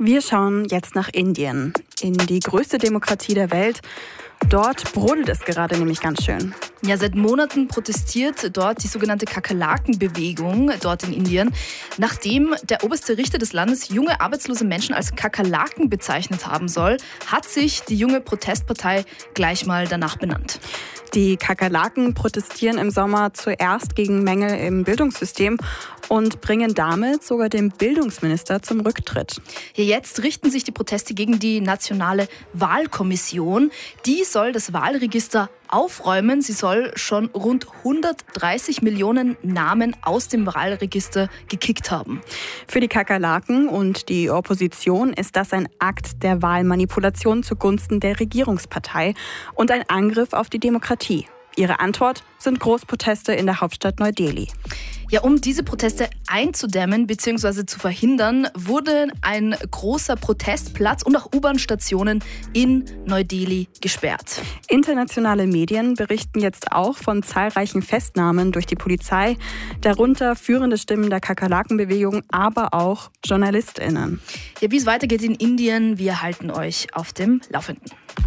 Wir schauen jetzt nach Indien, in die größte Demokratie der Welt. Dort brodelt es gerade nämlich ganz schön. Ja, seit Monaten protestiert dort die sogenannte Kakerlaken-Bewegung dort in Indien, nachdem der oberste Richter des Landes junge arbeitslose Menschen als Kakerlaken bezeichnet haben soll, hat sich die junge Protestpartei gleich mal danach benannt. Die Kakerlaken protestieren im Sommer zuerst gegen Mängel im Bildungssystem und bringen damit sogar den Bildungsminister zum Rücktritt. Ja, jetzt richten sich die Proteste gegen die Nationale Wahlkommission. Die soll das Wahlregister aufräumen. Sie soll schon rund 130 Millionen Namen aus dem Wahlregister gekickt haben. Für die Kakerlaken und die Opposition ist das ein Akt der Wahlmanipulation zugunsten der Regierungspartei und ein Angriff auf die Demokratie. Ihre Antwort sind Großproteste in der Hauptstadt Neu-Delhi. Ja, um diese Proteste einzudämmen bzw. zu verhindern, wurde ein großer Protestplatz und auch U-Bahn-Stationen in Neu-Delhi gesperrt. Internationale Medien berichten jetzt auch von zahlreichen Festnahmen durch die Polizei, darunter führende Stimmen der Kakerlaken-Bewegung, aber auch JournalistInnen. Ja, wie es weitergeht in Indien, wir halten euch auf dem Laufenden.